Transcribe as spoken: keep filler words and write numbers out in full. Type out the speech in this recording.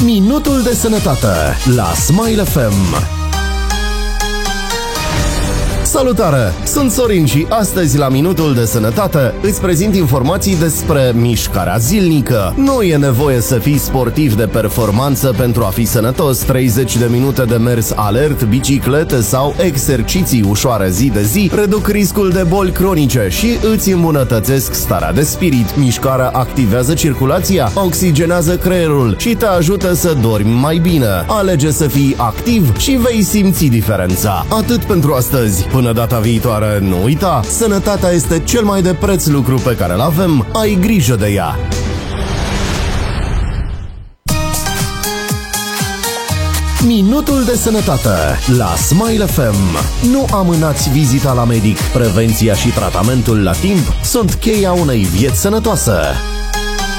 Minutul de sănătate la Smile F M. Salutare! Sunt Sorin și astăzi la Minutul de Sănătate îți prezint informații despre mișcarea zilnică. Nu e nevoie să fii sportiv de performanță pentru a fi sănătos. treizeci de minute de mers alert, biciclete sau exerciții ușoare zi de zi reduc riscul de boli cronice și îți îmbunătățesc starea de spirit. Mișcarea activează circulația, oxigenează creierul și te ajută să dormi mai bine. Alege să fii activ și vei simți diferența. Atât pentru astăzi. Până data viitoare, nu uita, sănătatea este cel mai de preț lucru pe care îl avem, ai grijă de ea. Minutul de sănătate la Smile F M. Nu amânați vizita la medic. Prevenția și tratamentul la timp sunt cheia unei vieți sănătoase.